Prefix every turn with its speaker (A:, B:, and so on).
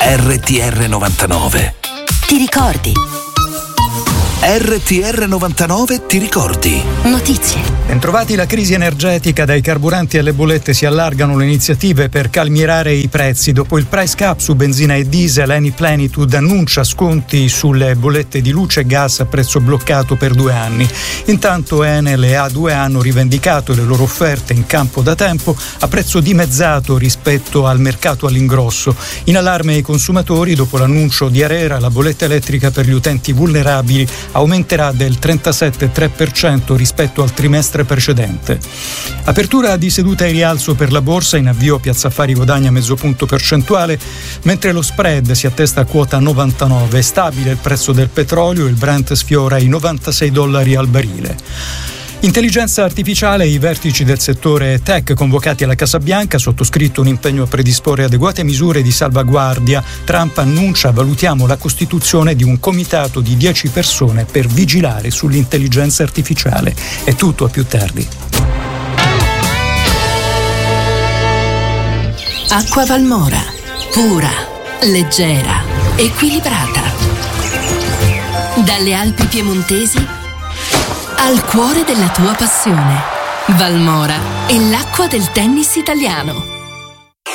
A: RTR 99.
B: Ti ricordi?
A: RTR 99 ti ricordi?
B: Notizie.
C: Bentrovati. La crisi energetica, dai carburanti alle bollette, si allargano le iniziative per calmierare i prezzi. Dopo il price cap su benzina e diesel, Eni Plenitude annuncia sconti sulle bollette di luce e gas a prezzo bloccato per 2 anni. Intanto Enel e A2 hanno rivendicato le loro offerte in campo da tempo a prezzo dimezzato rispetto al mercato all'ingrosso. In allarme i consumatori dopo l'annuncio di ARERA, la bolletta elettrica per gli utenti vulnerabili aumenterà del 37,3% rispetto al trimestre precedente. Apertura di seduta e rialzo per la borsa, in avvio Piazza Affari guadagna mezzo punto percentuale, mentre lo spread si attesta a quota 99. È stabile il prezzo del petrolio, il Brent sfiora i $96 al barile. Intelligenza artificiale, i vertici del settore tech convocati alla Casa Bianca, sottoscritto un impegno a predisporre adeguate misure di salvaguardia. Trump annuncia: valutiamo la costituzione di un comitato di 10 persone per vigilare sull'intelligenza artificiale. È tutto, a più tardi.
B: Acqua Valmora, pura, leggera, equilibrata. Dalle Alpi piemontesi al cuore della tua passione. Valmora è l'acqua del tennis italiano.